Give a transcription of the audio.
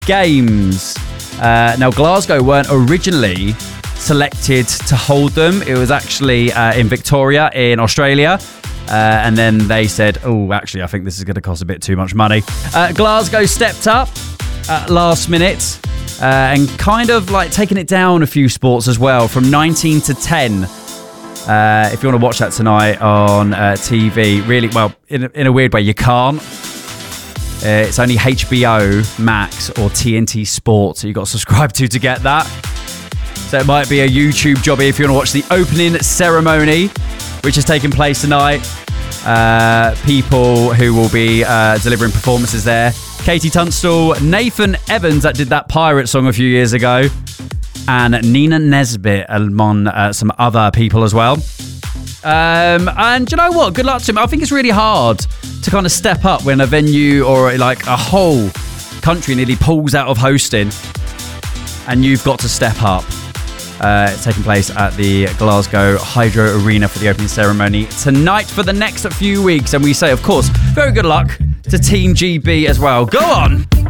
Games. Now, Glasgow weren't originally selected to hold them. It was actually in Victoria in Australia. And then they said, oh, actually, I think this is going to cost a bit too much money. Glasgow stepped up last minute and kind of like taking it down a few sports as well, from 19 to 10. If you want to watch that tonight on TV, really, well, in a weird way, you can't. It's only HBO Max or TNT Sports that you've got to subscribe to get that. So it might be a YouTube jobby if you want to watch the opening ceremony, which is taking place tonight. People who will be delivering performances there. Katie Tunstall, Nathan Evans, that did that pirate song a few years ago, and Nina Nesbitt among some other people as well. And you know what? Good luck to him. I think it's really hard to kind of step up when a venue or like a whole country nearly pulls out of hosting and you've got to step up. It's taking place at the Glasgow Hydro Arena for the opening ceremony tonight for the next few weeks. And we say, of course, very good luck to Team GB as well. Go on!